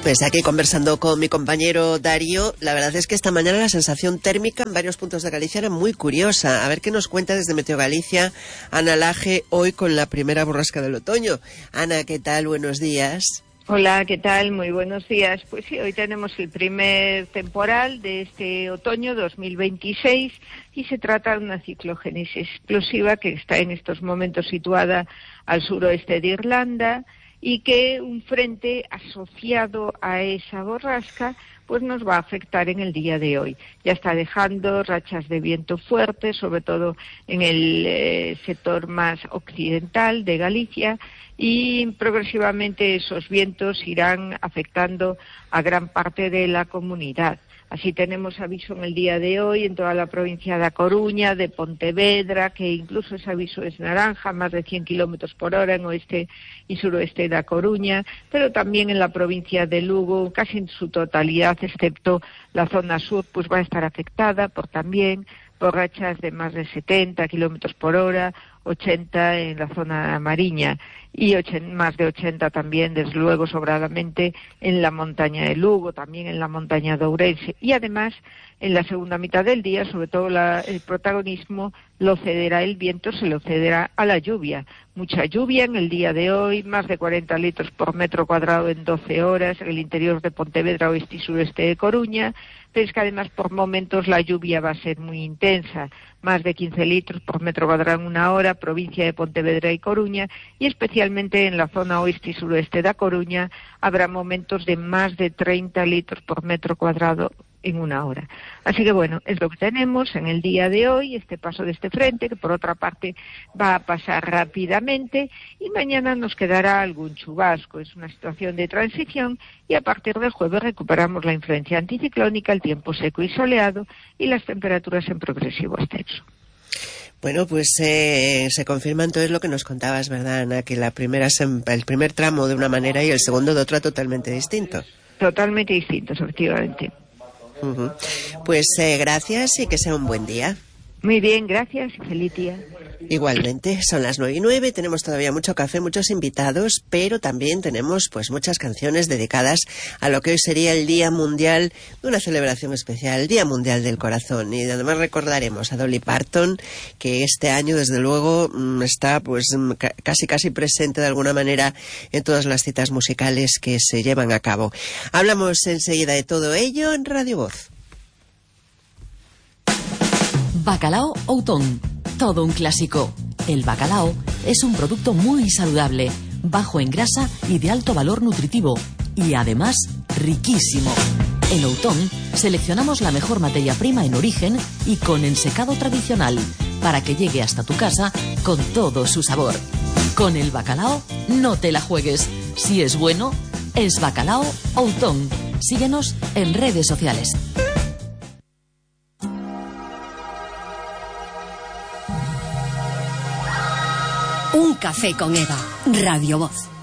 Pues aquí conversando con mi compañero Darío, la verdad es que esta mañana la sensación térmica en varios puntos de Galicia era muy curiosa. A ver qué nos cuenta desde Meteo Galicia Ana Laje hoy con la primera borrasca del otoño. Ana, ¿qué tal? Buenos días. Hola, ¿qué tal? Muy buenos días. Pues sí, hoy tenemos el primer temporal de este otoño 2026 y se trata de una ciclogénesis explosiva que está en estos momentos situada al suroeste de Irlanda y que un frente asociado a esa borrasca pues nos va a afectar en el día de hoy. Ya está dejando rachas de viento fuertes, sobre todo en el sector más occidental de Galicia, y progresivamente esos vientos irán afectando a gran parte de la comunidad. Así tenemos aviso en el día de hoy en toda la provincia de A Coruña, de Pontevedra, que incluso ese aviso es naranja, más de 100 kilómetros por hora en oeste y suroeste de A Coruña, pero también en la provincia de Lugo, casi en su totalidad, excepto la zona sur, pues va a estar afectada por rachas de más de 70 kilómetros por hora, 80 en la zona mariña y más de 80 también, desde luego, sobradamente en la montaña de Lugo, también en la montaña de Ourense. Y además, en la segunda mitad del día, sobre todo el protagonismo lo cederá el viento, se lo cederá a la lluvia. Mucha lluvia en el día de hoy, más de 40 litros por metro cuadrado en 12 horas, en el interior de Pontevedra, oeste y sureste de Coruña, pero es que además por momentos la lluvia va a ser muy intensa, más de 15 litros por metro cuadrado en una hora, provincia de Pontevedra y Coruña, y especialmente en la zona oeste y suroeste de A Coruña habrá momentos de más de 30 litros por metro cuadrado en una hora. Así que bueno, es lo que tenemos en el día de hoy, este paso de este frente, que por otra parte va a pasar rápidamente, y mañana nos quedará algún chubasco. Es una situación de transición y a partir del jueves recuperamos la influencia anticiclónica, el tiempo seco y soleado y las temperaturas en progresivo ascenso. Bueno, pues se confirma entonces lo que nos contabas, ¿verdad, Ana? Que el primer tramo de una manera y el segundo de otra totalmente distinto. Totalmente distintos, efectivamente. Uh-huh. Pues gracias y que sea un buen día. Muy bien, gracias y feliz día. Igualmente, son las 9:09, tenemos todavía mucho café, muchos invitados, pero también tenemos pues muchas canciones dedicadas a lo que hoy sería el Día Mundial de una celebración especial, el Día Mundial del Corazón. Y además recordaremos a Dolly Parton, que este año desde luego está pues casi presente de alguna manera en todas las citas musicales que se llevan a cabo. Hablamos enseguida de todo ello en Radio Voz. Bacalao Outón, todo un clásico. El bacalao es un producto muy saludable, bajo en grasa y de alto valor nutritivo, y además riquísimo. En Outón seleccionamos la mejor materia prima en origen y con ensecado tradicional, para que llegue hasta tu casa con todo su sabor. Con el bacalao no te la juegues. Si es bueno, es Bacalao Outón. Síguenos en redes sociales. Un café con Eva, Radio Voz.